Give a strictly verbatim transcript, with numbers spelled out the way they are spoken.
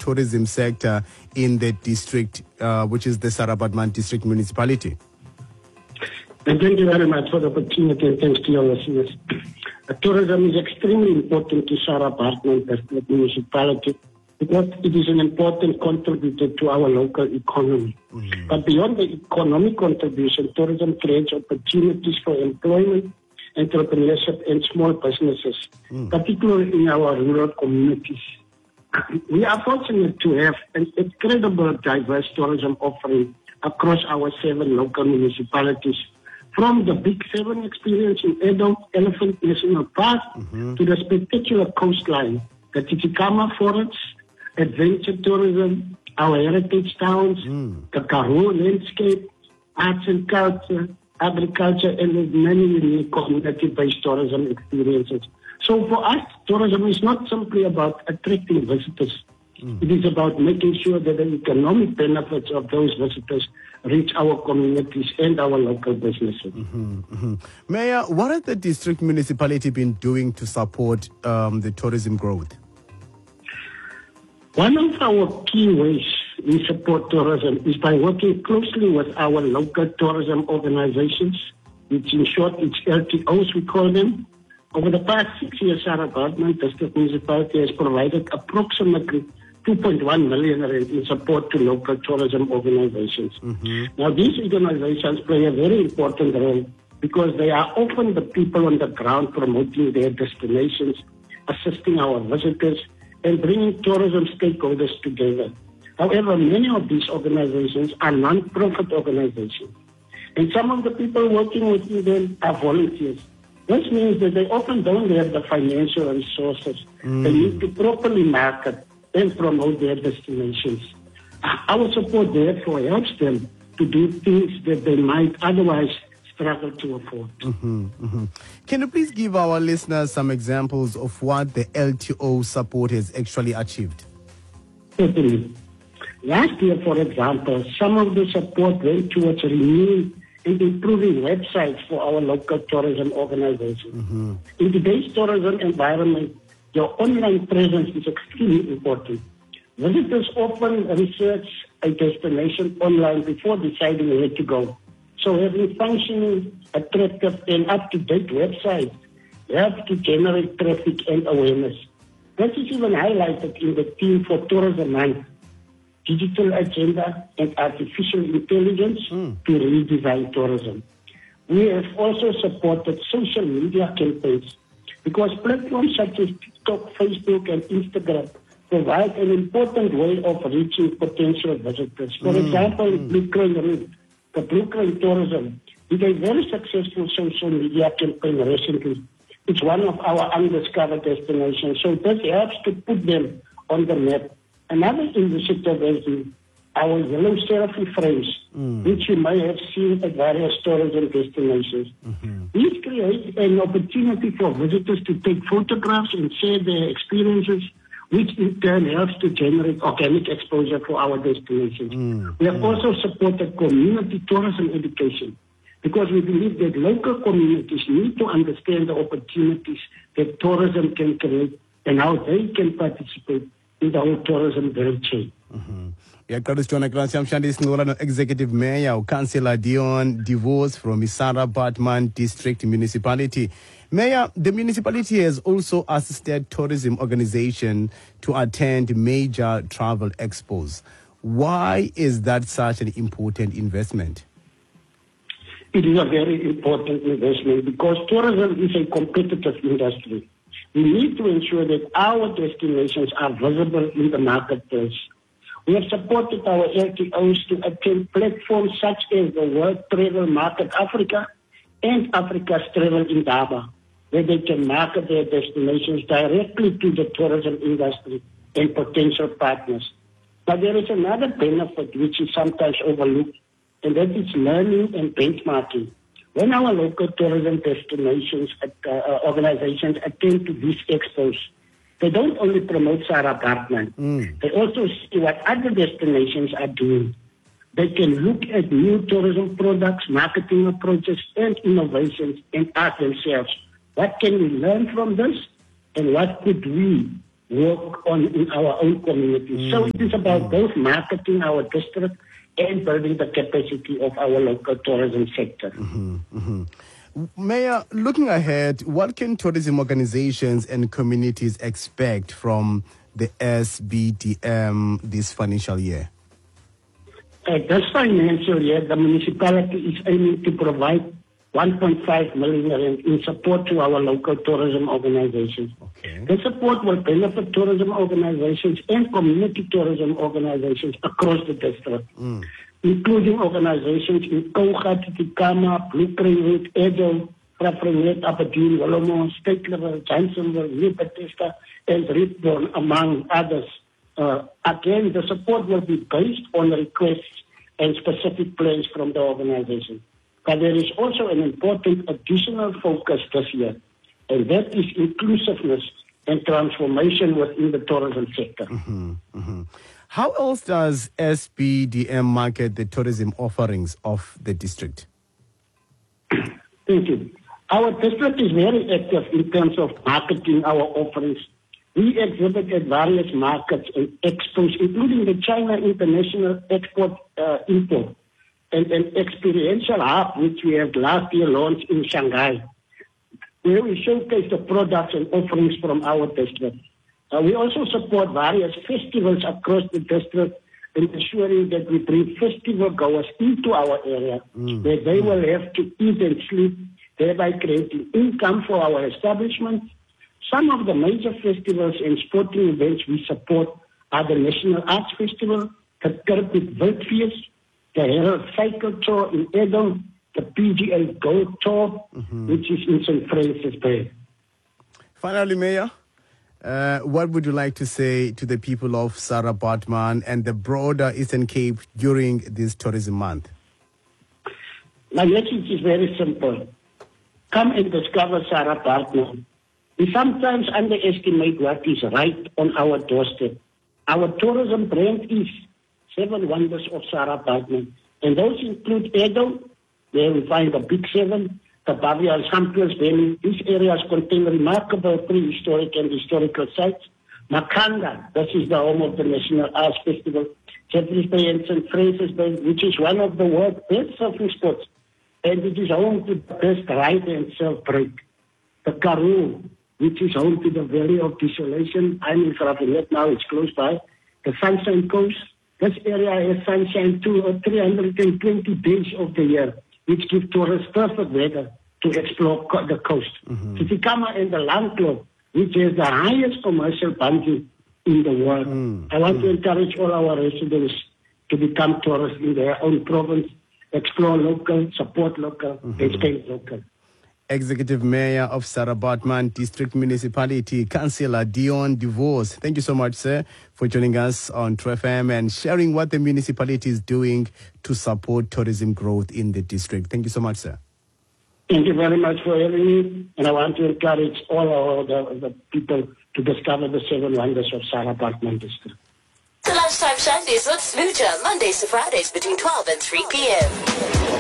tourism sector in the district, uh, which is the Sarabatman District Municipality? And thank you very much for the opportunity, and thanks to your listeners. Uh, tourism is extremely important to Sarabatman District Municipality because it is an important contributor to our local economy. Mm-hmm. But beyond the economic contribution, tourism creates opportunities for employment, entrepreneurship, and small businesses, mm. particularly in our rural communities. We are fortunate to have an incredible diverse tourism offering across our seven local municipalities, from the Big Seven experience in Edo Elephant National Park mm-hmm. to the spectacular coastline, the Titicaca Forests, adventure tourism, our heritage towns, mm. the Karoo landscape, arts and culture, agriculture, and many unique community-based tourism experiences. So for us, tourism is not simply about attracting visitors. Mm. It is about making sure that the economic benefits of those visitors reach our communities and our local businesses. Mm-hmm, mm-hmm. Mayor, what has the district municipality been doing to support um, the tourism growth? One of our key ways we support tourism is by working closely with our local tourism organizations, which in short, it's L T Os we call them. Over the past six years, Sarabatman District Municipality has provided approximately two point one million rand in support to local tourism organizations. Mm-hmm. Now, these organizations play a very important role because they are often the people on the ground promoting their destinations, assisting our visitors, and bringing tourism stakeholders together. However, many of these organizations are non-profit organizations, and some of the people working within them are volunteers. This means that they often don't have the financial resources mm. they need to properly market and promote their destinations. Our support therefore helps them to do things that they might otherwise struggle to afford. Mm-hmm, mm-hmm. Can you please give our listeners some examples of what the L T O support has actually achieved? Certainly. Last year, for example, some of the support went towards renewing and improving websites for our local tourism organizations. Mm-hmm. In today's tourism environment, your online presence is extremely important. Visitors often research a destination online before deciding where to go. So having functioning, attractive, and up-to-date websites helps to generate traffic and awareness. This is even highlighted in the theme for Tourism Month, Digital Agenda and Artificial Intelligence mm. to Redesign Tourism. We have also supported social media campaigns because platforms such as TikTok, Facebook, and Instagram provide an important way of reaching potential visitors. For mm. example, mm. Blue Crane Route, the Blue Crane Tourism, did a very successful social media campaign recently. It's one of our undiscovered destinations, so this helps to put them on the map. Another initiative is our yellow selfie frames, mm. which you may have seen at various tourism destinations. Mm-hmm. These create an opportunity for visitors to take photographs and share their experiences, which in turn helps to generate organic exposure for our destinations. Mm. We have mm. also supported community tourism education because we believe that local communities need to understand the opportunities that tourism can create and how they can participate in the whole tourism value chain. Mm-hmm. Executive Mayor, Councillor Dion Divorce from Sarabatman District Municipality. Mayor, the municipality has also assisted tourism organizations to attend major travel expos. Why is that such an important investment? It is a very important investment because tourism is a competitive industry. We need to ensure that our destinations are visible in the marketplace. We have supported our L T Os to attend platforms such as the World Travel Market Africa and Africa's Travel Indaba, where they can market their destinations directly to the tourism industry and potential partners. But there is another benefit which is sometimes overlooked, and that is learning and benchmarking. When our local tourism destinations uh, organizations attend to these expos, they don't only promote Sarabatman, mm. they also see what other destinations are doing. They can look at new tourism products, marketing approaches, and innovations and ask themselves, what can we learn from this? And what could we work on in our own community. Mm. So it is about mm. both marketing our district and building the capacity of our local tourism sector. Mm-hmm, mm-hmm. Mayor, looking ahead, what can tourism organizations and communities expect from the S B D M this financial year? Uh, this financial year, the municipality is aiming to provide one point five million rand in support to our local tourism organizations. Okay. The support will benefit tourism organizations and community tourism organizations across the district, mm. including organizations in Kouga, Titicama, Blue Crane, Edo, Fraffrinet, Aberdeen, Willowmore, State Level, Johnsonville, New Bethesda, and Redbourne, among others. Uh, again, the support will be based on requests and specific plans from the organization. But there is also an important additional focus this year, and that is inclusiveness and transformation within the tourism sector. Mm-hmm, mm-hmm. How else does S B D M market the tourism offerings of the district? Thank you. Our district is very active in terms of marketing our offerings. We exhibit at various markets and expos, including the China International Export uh, Import and an experiential hub, which we have last year launched in Shanghai, where we showcase the products and offerings from our district. Uh, we also support various festivals across the district in ensuring that we bring festival goers into our area, mm. where they will have to eat and sleep, thereby creating income for our establishment. Some of the major festivals and sporting events we support are the National Arts Festival, the Kirkwood Wildfeest, the Herald Cycle Tour in Edo, the P G A Gold Tour, mm-hmm. which is in Saint Francis Bay. Finally, Mayor, uh, what would you like to say to the people of Sarah Baartman and the broader Eastern Cape during this tourism month? My message is very simple. Come and discover Sarah Baartman. We sometimes underestimate what is right on our doorstep. Our tourism brand is Seven Wonders of Sarah Baartman, and those include Edo, where we find the Big Seven, the Bavial Samples Valley. These areas contain remarkable prehistoric and historical sites. Makanda, this is the home of the National Arts Festival. Jeffreys Bay and Saint Francis Bay, which is one of the world's best surfing spots, and it is home to the best ride and surf break. The Karoo, which is home to the Valley of Desolation. I'm in Fraffrinet now, it's close by. The Sunshine Coast. This area has sunshine two or three hundred twenty days of the year, which give tourists perfect weather to explore co- the coast. Mm-hmm. Titicama and the Land Club, which is the highest commercial bungee in the world. Mm-hmm. I want mm-hmm. to encourage all our residents to become tourists in their own province, explore local, support local, mm-hmm. and stay local. Executive Mayor of Sarah Baartman District Municipality, Councillor Dion DeVos. Thank you so much, sir, for joining us on True F M and sharing what the municipality is doing to support tourism growth in the district. Thank you so much, sir. Thank you very much for having me, and I want to encourage all our, the, the people to discover the seven wonders of Sarah Baartman District. The Lunchtime Sundays with Smoocher, Mondays to Fridays between twelve and three p.m.